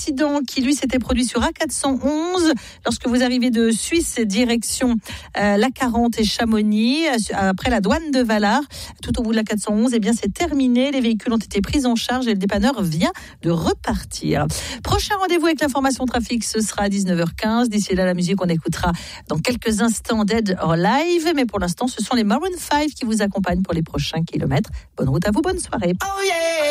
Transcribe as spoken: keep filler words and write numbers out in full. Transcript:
accident qui, lui, s'était produit sur A quatre cent onze lorsque vous arrivez de Suisse direction euh, l'A quarante et Chamonix, après la douane de Valard, tout au bout de l'A quatre cent onze. Eh bien, c'est terminé. Les véhicules ont été pris en charge et le dépanneur vient de repartir. Prochain rendez-vous avec l'information trafic, ce sera à dix-neuf heures quinze. D'ici là, la musique, on écoutera dans quelques instants Dead or Live. Mais pour l'instant, ce sont les Maroon cinq qui vous accompagnent pour les prochains kilomètres. Bonne route à vous, bonne soirée. Oh yeah!